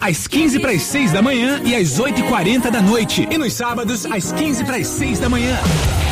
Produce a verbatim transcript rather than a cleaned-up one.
às quinze para as seis da manhã e às oito e quarenta da noite. E nos sábados, às quinze para as seis da manhã.